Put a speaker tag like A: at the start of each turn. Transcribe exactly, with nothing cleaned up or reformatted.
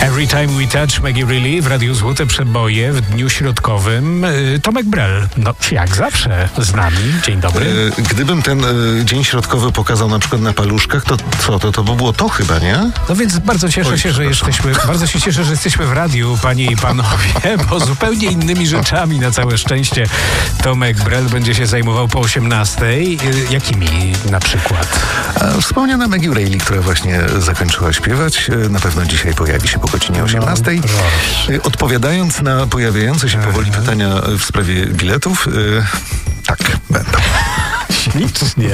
A: Every Time We Touch Maggie Reilly w Radiu Złote Przeboje w dniu środkowym. Tomek Brel, no jak zawsze z nami. Dzień dobry.
B: Gdybym ten y, dzień środkowy pokazał na przykład na paluszkach, to co, to, to by było to chyba, nie?
A: No więc bardzo cieszę
B: Oj,
A: się, że jesteśmy, bardzo się cieszę, że jesteśmy w radiu, panie i panowie, bo zupełnie innymi rzeczami na całe szczęście Tomek Brel będzie się zajmował po osiemnastej. Jakimi na przykład?
B: A wspomniana Maggie Reilly, która właśnie zakończyła śpiewać, na pewno dzisiaj pojawi się po godzinie osiemnastej.
A: No,
B: Odpowiadając na pojawiające się powoli pytania w sprawie biletów, y, tak, będą.
A: Ślicznie.